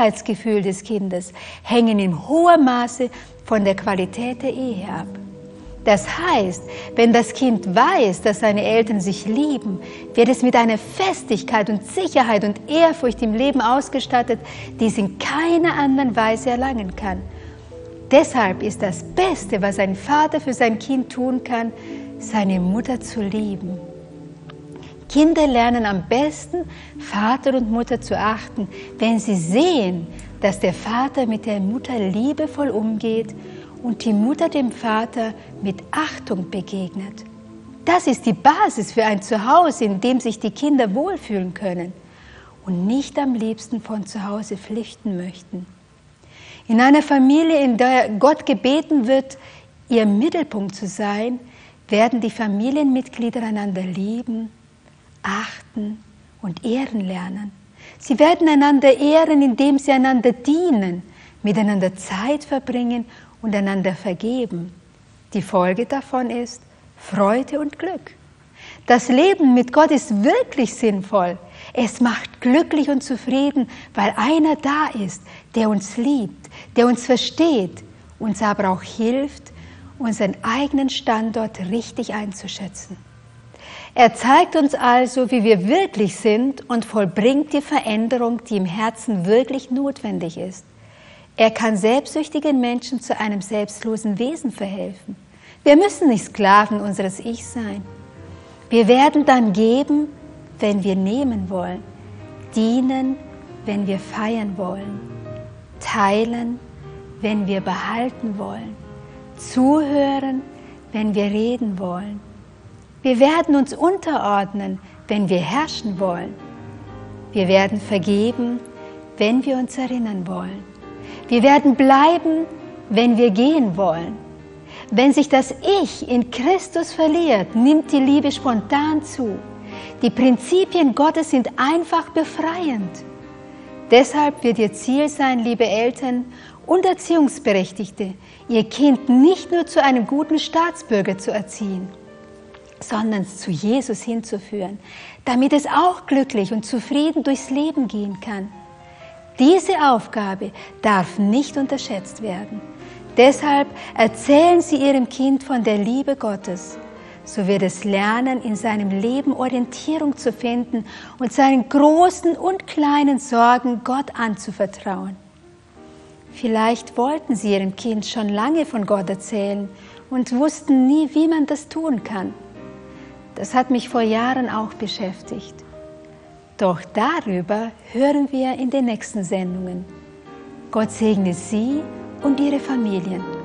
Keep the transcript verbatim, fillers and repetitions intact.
Sicherheitsgefühl des Kindes hängen in hohem Maße von der Qualität der Ehe ab. Das heißt, wenn das Kind weiß, dass seine Eltern sich lieben, wird es mit einer Festigkeit und Sicherheit und Ehrfurcht im Leben ausgestattet, die es in keiner anderen Weise erlangen kann. Deshalb ist das Beste, was ein Vater für sein Kind tun kann, seine Mutter zu lieben. Kinder lernen am besten, Vater und Mutter zu achten, wenn sie sehen, dass der Vater mit der Mutter liebevoll umgeht und die Mutter dem Vater mit Achtung begegnet. Das ist die Basis für ein Zuhause, in dem sich die Kinder wohlfühlen können und nicht am liebsten von zu Hause flüchten möchten. In einer Familie, in der Gott gebeten wird, ihr Mittelpunkt zu sein, werden die Familienmitglieder einander lieben, achten und ehren lernen. Sie werden einander ehren, indem sie einander dienen, miteinander Zeit verbringen und einander vergeben. Die Folge davon ist Freude und Glück. Das Leben mit Gott ist wirklich sinnvoll. Es macht glücklich und zufrieden, weil einer da ist, der uns liebt, der uns versteht, uns aber auch hilft, unseren eigenen Standort richtig einzuschätzen. Er zeigt uns also, wie wir wirklich sind und vollbringt die Veränderung, die im Herzen wirklich notwendig ist. Er kann selbstsüchtigen Menschen zu einem selbstlosen Wesen verhelfen. Wir müssen nicht Sklaven unseres Ichs sein. Wir werden dann geben, wenn wir nehmen wollen, dienen, wenn wir feiern wollen, teilen, wenn wir behalten wollen, zuhören, wenn wir reden wollen. Wir werden uns unterordnen, wenn wir herrschen wollen. Wir werden vergeben, wenn wir uns erinnern wollen. Wir werden bleiben, wenn wir gehen wollen. Wenn sich das Ich in Christus verliert, nimmt die Liebe spontan zu. Die Prinzipien Gottes sind einfach befreiend. Deshalb wird Ihr Ziel sein, liebe Eltern und Erziehungsberechtigte, Ihr Kind nicht nur zu einem guten Staatsbürger zu erziehen, sondern zu Jesus hinzuführen, damit es auch glücklich und zufrieden durchs Leben gehen kann. Diese Aufgabe darf nicht unterschätzt werden. Deshalb erzählen Sie Ihrem Kind von der Liebe Gottes. So wird es lernen, in seinem Leben Orientierung zu finden und seinen großen und kleinen Sorgen Gott anzuvertrauen. Vielleicht wollten Sie Ihrem Kind schon lange von Gott erzählen und wussten nie, wie man das tun kann. Das hat mich vor Jahren auch beschäftigt. Doch darüber hören wir in den nächsten Sendungen. Gott segne Sie und Ihre Familien.